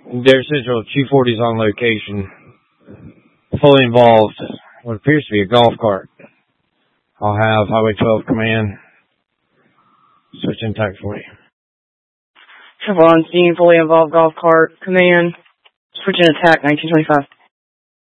Dare Central 240's on location. Fully involved. What appears to be a golf cart. I'll have Highway 12 command. Switch in type 40. Triple on scene, fully involved golf cart, command. Switch in attack, 1925.